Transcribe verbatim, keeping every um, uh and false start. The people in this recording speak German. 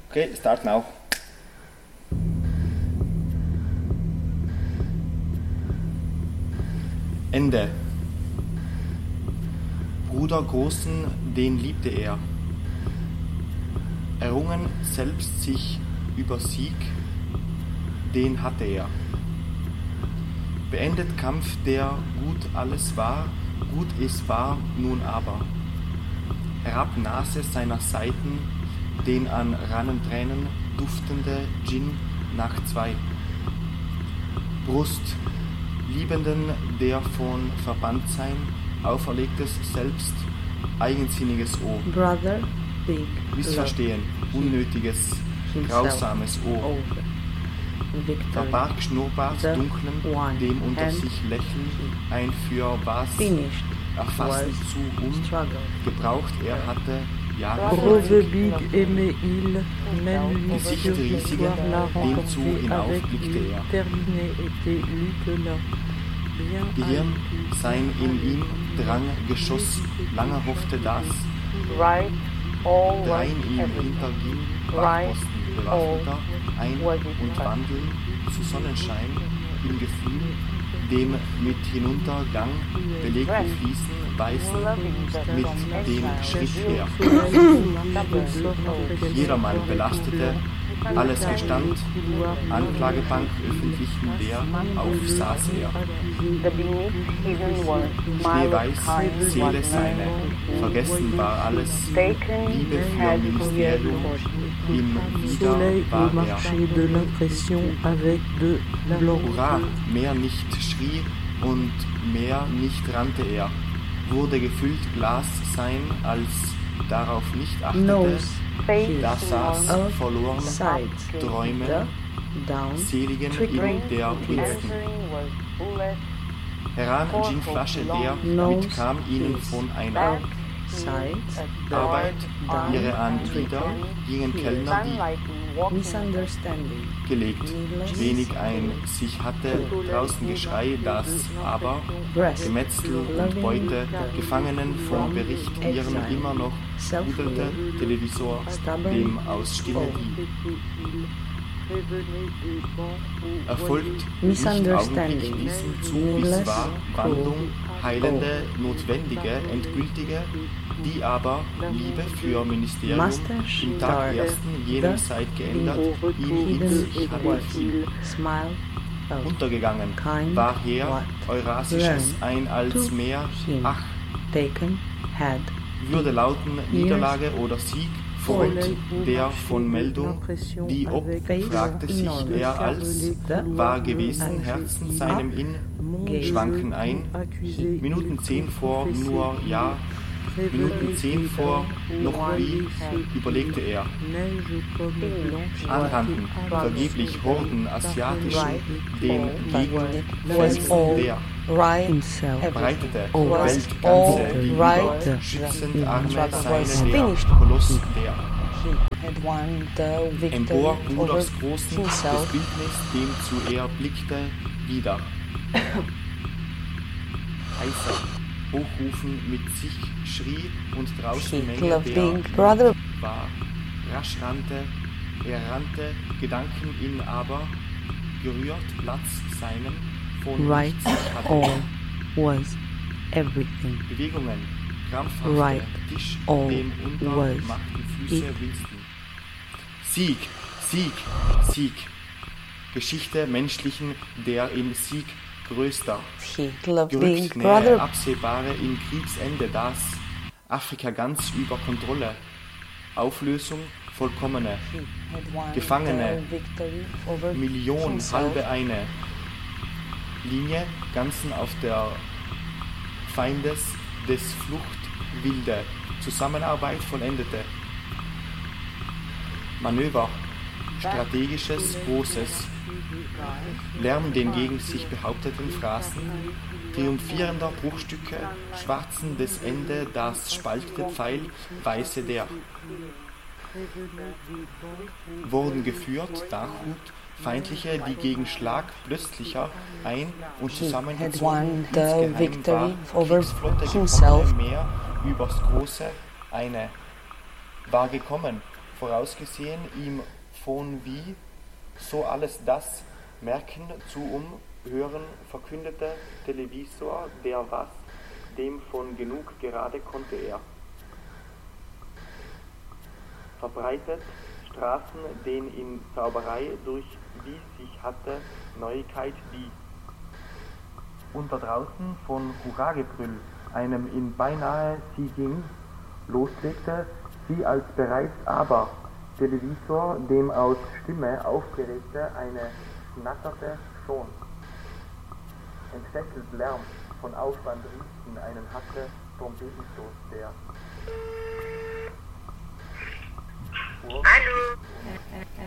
Okay, start now. Ende. Bruder Großen, den liebte er. Errungen selbst sich über Sieg, den hatte er. Beendet Kampf, der gut alles war, gut es war nun aber. Herab Nase seiner Seiten, den an Rannentränen duftende Gin nach zwei. Brust, Liebenden, der von Verbanntsein auferlegtes Selbst, eigensinniges O. Brother, big, Missverstehen, unnötiges, grausames O. Verbarg Schnurrbart dunklen, dem unter sich Lächeln ein für was erfassen zu um, gebraucht er hatte Jahre Gesicht riesigen, dem zu hinaufblickte er. Gehirn, sein in ihm Drang Geschoss, lange hoffte das, drein ihm hinterging, Wachposten, bewaffneter, ein- und wandeln zu Sonnenschein, im Gefühl, dem mit Hinuntergang belegten Fließen weißen, mit dem Schritt her. Jedermann belastete, alles gestand, Anklagebank öffentlichen der, auf saß er. Schneeweiß, Seele seine, vergessen war alles, Liebe für Ministerium, im Wieder war er. Hurra, mehr nicht schrie und mehr nicht rannte er, wurde gefüllt Glas sein, als darauf nicht achtete, da saß verloren, Träumen, seligen in der Winston. Heran Ginflasche der mitkam ihnen von einer Arbeit, ihre Anglieder gingen Kellner, die gelegt, wenig ein sich hatte, draußen Geschrei, das aber Gemetzel und Beute, Gefangenen vom Bericht ihren immer noch rudelte Televisor, dem aus Stille die erfolgt nicht Augenblick diesem zu, bis war Wandlung, heilende, notwendige, endgültige, die aber Liebe für Ministerium im Tag ersten jenem Zeit geändert, ihm in sich hatte viel. Untergegangen war her Eurasisches ein als mehr, ach, würde lauten Niederlage oder Sieg, Freund, der von Meldung, die ob, fragte sich er als, war gewesen, Herzen seinem in, schwanken ein, Minuten zehn vor, nur ja, Minuten zehn vor, noch wie, überlegte er. Anrannten, vergeblich Horden asiatischen, dem Gegner, Felsen der, breitete, Welt ganze, wie über, schützend Arme seine der, Koloss der. Empor Bruders Großen, das Bildnis, dem zu er blickte, wieder. Heißer, hochrufen mit sich schrie und draußen Menge der war, rasch rannte, er rannte, Gedanken ihn aber, gerührt Platz seinen, von Right nichts hatte. all was everything. Bewegungen, krampfhafte, Right Tisch, all dem unter was machten Füße it. Winston. Sieg, Sieg, Sieg. Geschichte menschlichen, der in Sieg größter. Gerückt nähe, absehbare im Kriegsende das, Afrika ganz über Kontrolle. Auflösung vollkommene. Gefangene, Million, halbe eine. Linie, ganzen auf der Feindes des Flucht wilde. Zusammenarbeit vollendete. Manöver, strategisches, großes. Lärm den gegen sich behaupteten Phrasen, triumphierender Bruchstücke, schwarzen des Ende, das spaltete Pfeil, weiße der. Wurden geführt, Dachhut, feindliche, die gegen Schlag plötzlicher ein- und zusammengezogen insgeheim war, Kriegsflotte gekommene Meer übers Große, eine, war gekommen, vorausgesehen ihm von wie so alles das merken zu umhören, verkündete Televisor, der was, dem von genug gerade konnte er. Verbreitet Straßen, den in Zauberei durch wie sich hatte Neuigkeit die. Und da draußen von Hurragebrüll, einem in beinahe sie ging, loslegte, sie als bereits aber Televisor, dem aus Stimme aufgeregte, eine schnatterte schon. Entfesselt Lärm von Aufwand riechen einen hatte Trompetenstoß, der Hallo.